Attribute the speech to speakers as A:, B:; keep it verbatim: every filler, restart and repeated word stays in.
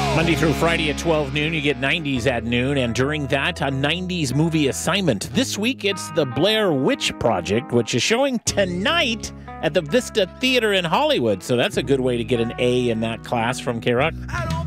A: Monday through Friday at twelve noon, you get nineties at noon, and during that, a nineties movie assignment. This week, it's The Blair Witch Project, which is showing tonight at the Vista Theater in Hollywood. So that's a good way to get an A in that class from K-Rock.